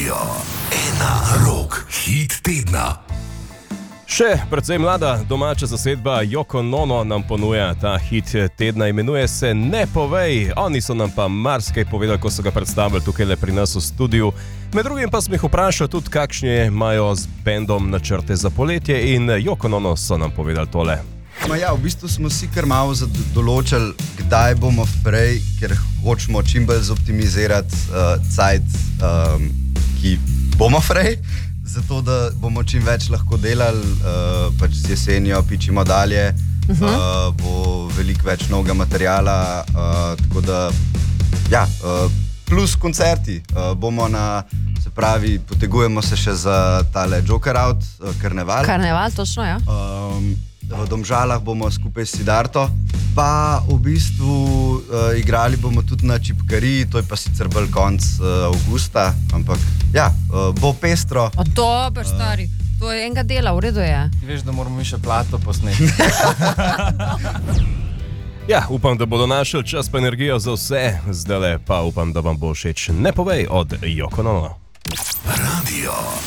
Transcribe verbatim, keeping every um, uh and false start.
Radio ena rok, hit tedna. Še precej mlada domača zasedba Yoko Ono nam ponuja ta hit tedna, imenuje se Ne povej. Oni so nam pa marsikaj povedali, ko so ga predstavili tukaj le pri nas v studiu. Med drugim pa smo jih vprašali tudi, kakšne imajo z bendom načrte za poletje, in Yoko Ono so nam povedali tole. Ma ja, v bistvu smo si kar malo določili, kdaj bomo prej, ker hočemo čim bolj zoptimizirati uh, cajt, um, ki bomo prej, zato da bomo čim več lahko delali, uh, pač z jesenjo pičimo dalje, uh-huh. uh, bo veliko več novega materijala, uh, tako da, ja, uh, plus koncerti, uh, bomo na, se pravi, potegujemo se še za tale Joker Out, uh, Karneval. Karneval, točno, ja. Um, V Domžalah bomo skupaj s Sidarto, pa v bistvu uh, igrali bomo tudi na Čipkariji, to je pa sicer bolj konc uh, avgusta, ampak ja, uh, bo pestro. O, dober, stari, to je enega dela, v redu je. Veš, da moramo mi še plato posneti. Ja, upam, da bodo našli čas pa energijo za vse, zdajle pa upam, da vam bo všeč Ne povej od Yoko Ono. Radio